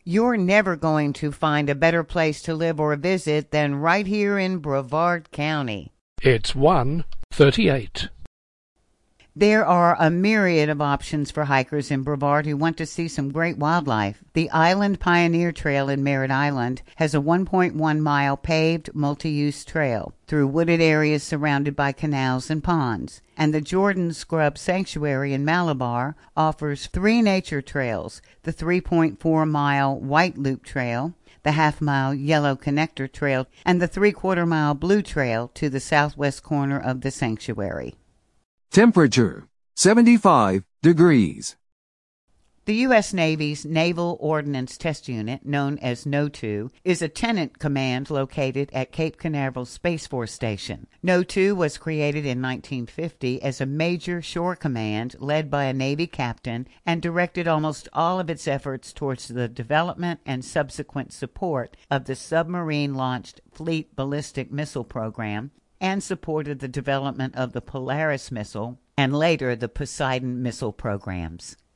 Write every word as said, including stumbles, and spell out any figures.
You're never going to find a better place to live or visit than right here in Brevard County. It's one thirty-eight. There are a myriad of options for hikers in Brevard who want to see some great wildlife. The Island Pioneer Trail in Merritt Island has a one point one mile paved multi-use trail through wooded areas surrounded by canals and ponds. And the Jordan Scrub Sanctuary in Malabar offers three nature trails, the three point four mile White Loop Trail, the half-mile Yellow Connector Trail, and the three-quarter mile Blue Trail to the southwest corner of the sanctuary. Temperature, seventy-five degrees. The U S Navy's Naval Ordnance Test Unit, known as N O two, is a tenant command located at Cape Canaveral Space Force Station. N O two was created in nineteen fifty as a major shore command led by a Navy captain and directed almost all of its efforts towards the development and subsequent support of the submarine-launched Fleet Ballistic Missile Program, and supported the development of the Polaris missile and later the Poseidon missile programs.